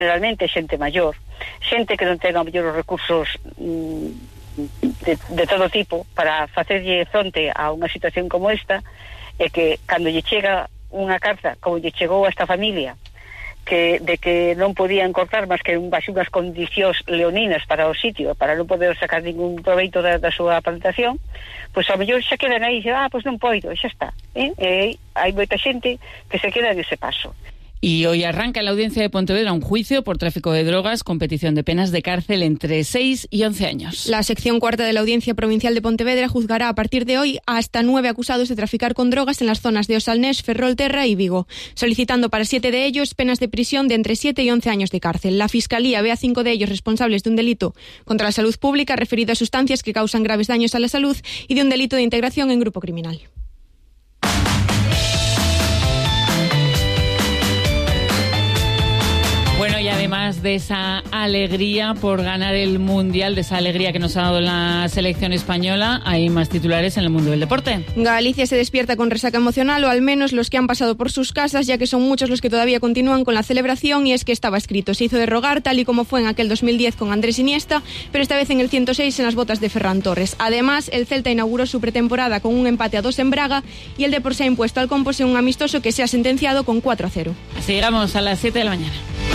Realmente xente maior, xente que non ten a mellor os recursos de todo tipo para facerlle fronte a unha situación como esta, e que cando lle chega unha carta como lle chegou a esta familia de que non podían cortar máis que baixo unhas condicións leoninas para o sitio, para non poder sacar ningún proveito da súa plantación, pois ao mellor xa quedan aí, pois non poido, xa está, e hai moita xente que se queda nese paso. Y hoy arranca en la audiencia de Pontevedra un juicio por tráfico de drogas con petición de penas de cárcel entre 6 y 11 años. La sección cuarta de la Audiencia Provincial de Pontevedra juzgará a partir de hoy hasta 9 acusados de traficar con drogas en las zonas de Osalnés, Ferrolterra y Vigo, solicitando para 7 de ellos penas de prisión de entre 7 y 11 años de cárcel. La Fiscalía ve a 5 de ellos responsables de un delito contra la salud pública referido a sustancias que causan graves daños a la salud y de un delito de integración en grupo criminal. Bueno, y además de esa alegría por ganar el Mundial, de esa alegría que nos ha dado la selección española, hay más titulares en el mundo del deporte. Galicia se despierta con resaca emocional, o al menos los que han pasado por sus casas, ya que son muchos los que todavía continúan con la celebración, y es que estaba escrito. Se hizo de rogar, tal y como fue en aquel 2010 con Andrés Iniesta, pero esta vez en el 106 en las botas de Ferran Torres. Además, el Celta inauguró su pretemporada con un empate a 2 en Braga, y el Depor se ha impuesto al Compos en un amistoso que se ha sentenciado con 4-0. Así llegamos a las 7 de la mañana.